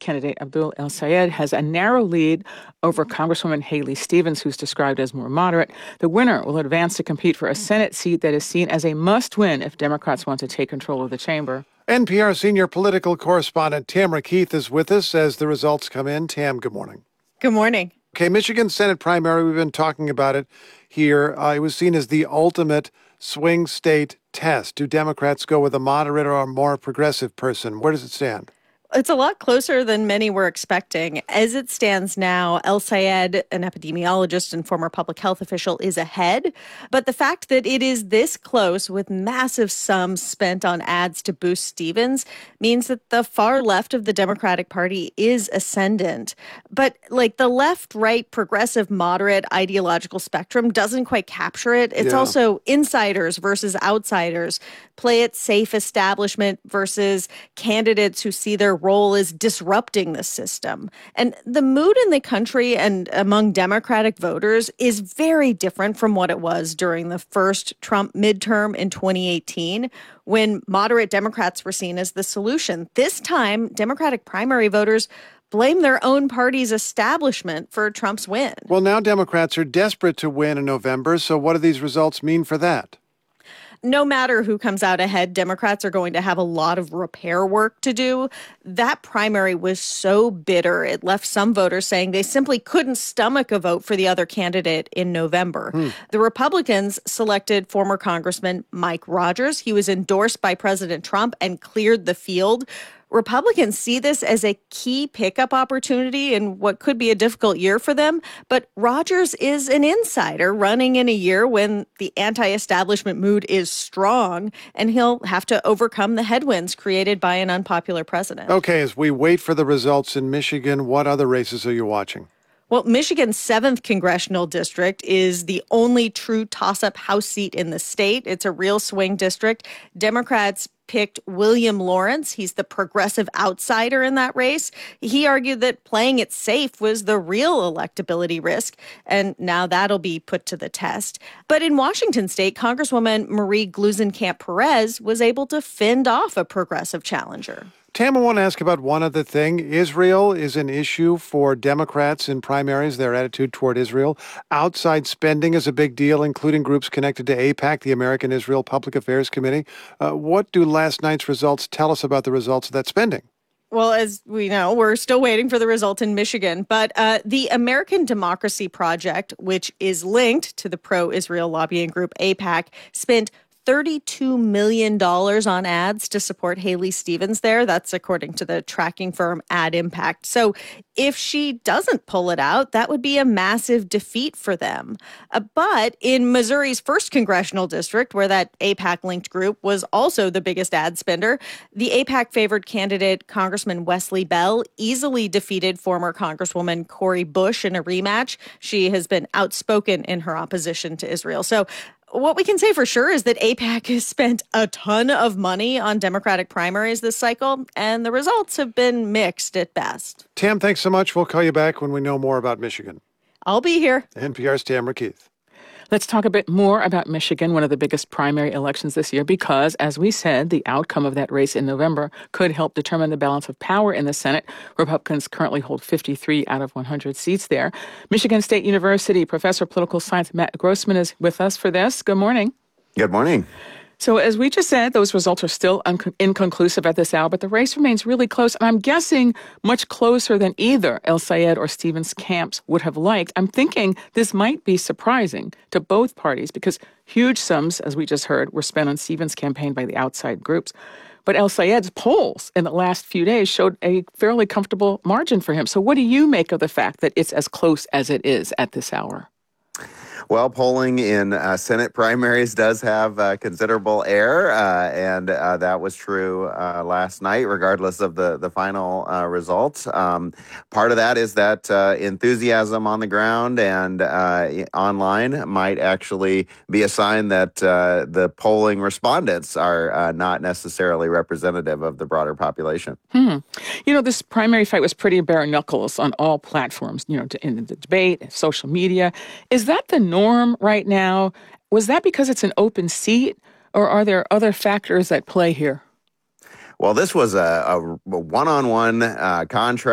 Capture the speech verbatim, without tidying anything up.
candidate Abdul El-Sayed has a narrow lead over Congresswoman Haley Stevens, who's described as more moderate. The winner will advance to compete for a Senate seat that is seen as a must-win if Democrats want to take control of the chamber. N P R senior political correspondent Tamara Keith is with us as the results come in. Tam, good morning. Good morning. Okay, Michigan Senate primary, we've been talking about it here. Uh, it was seen as the ultimate swing state test. Do Democrats go with a moderate or a more progressive person? Where does it stand? It's a lot closer than many were expecting. As it stands now, El-Sayed, an epidemiologist and former public health official, is ahead. But the fact that it is this close with massive sums spent on ads to boost Stevens means that the far left of the Democratic Party is ascendant. But like the left, right, progressive, moderate ideological spectrum doesn't quite capture it. It's yeah. also insiders versus outsiders, play it safe establishment versus candidates who see their role is disrupting the system. And the mood in the country and among Democratic voters is very different from what it was during the first Trump midterm in twenty eighteen, when moderate Democrats were seen as the solution. This time, Democratic primary voters blame their own party's establishment for Trump's win. Well, now Democrats are desperate to win in November, so what do these results mean for that? No matter who comes out ahead, Democrats are going to have a lot of repair work to do. That primary was so bitter, it left some voters saying they simply couldn't stomach a vote for the other candidate in November. Hmm. The Republicans selected former Congressman Mike Rogers. He was endorsed by President Trump and cleared the field. Republicans see this as a key pickup opportunity in what could be a difficult year for them. But Rogers is an insider running in a year when the anti-establishment mood is strong, and he'll have to overcome the headwinds created by an unpopular president. Okay, as we wait for the results in Michigan, what other races are you watching? Well, Michigan's seventh congressional district is the only true toss-up House seat in the state. It's a real swing district. Democrats picked William Lawrence. He's the progressive outsider in that race. He argued that playing it safe was the real electability risk, and now that'll be put to the test. But in Washington state, Congresswoman Marie Gluesenkamp-Perez was able to fend off a progressive challenger. Tam, I want to ask about one other thing. Israel is an issue for Democrats in primaries, their attitude toward Israel. Outside spending is a big deal, including groups connected to AIPAC, the American Israel Public Affairs Committee. Uh, what do last night's results tell us about the results of that spending? Well, as we know, we're still waiting for the result in Michigan. But uh, the American Democracy Project, which is linked to the pro-Israel lobbying group AIPAC, spent thirty-two million dollars on ads to support Haley Stevens there. That's according to the tracking firm Ad Impact. So if she doesn't pull it out, that would be a massive defeat for them. Uh, but in Missouri's first congressional district, where that AIPAC-linked group was also the biggest ad spender, the AIPAC-favored candidate, Congressman Wesley Bell, easily defeated former Congresswoman Cori Bush in a rematch. She has been outspoken in her opposition to Israel. So what we can say for sure is that AIPAC has spent a ton of money on Democratic primaries this cycle, and the results have been mixed at best. Tam, thanks so much. We'll call you back when we know more about Michigan. I'll be here. N P R's Tamara Keith. Let's talk a bit more about Michigan, one of the biggest primary elections this year, because, as we said, the outcome of that race in November could help determine the balance of power in the Senate. Republicans currently hold fifty-three out of one hundred seats there. Michigan State University professor of political science Matt Grossman is with us for this. Good morning. Good morning. So as we just said, those results are still un- inconclusive at this hour, but the race remains really close. And I'm guessing much closer than either El-Sayed or Stevens camps would have liked. I'm thinking this might be surprising to both parties because huge sums, as we just heard, were spent on Stevens' campaign by the outside groups. But El-Sayed's polls in the last few days showed a fairly comfortable margin for him. So what do you make of the fact that it's as close as it is at this hour? Well, polling in uh, Senate primaries does have uh, considerable air, uh, and uh, that was true uh, last night, regardless of the, the final uh, results. Um, part of that is that uh, enthusiasm on the ground and uh, online might actually be a sign that uh, the polling respondents are uh, not necessarily representative of the broader population. Hmm. You know, this primary fight was pretty bare knuckles on all platforms, you know, in the debate, social media. Is that the norm right now? Was that because it's an open seat, or are there other factors at play here? Well, this was a, a one-on-one uh, contract.